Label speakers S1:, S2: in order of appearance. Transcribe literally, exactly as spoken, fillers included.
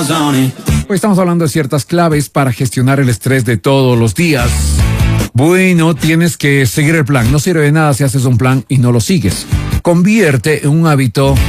S1: Hoy estamos hablando de ciertas claves para gestionar el estrés de todos los días. Bueno, tienes que seguir el plan. No sirve de nada si haces un plan y no lo sigues. Convierte en un hábito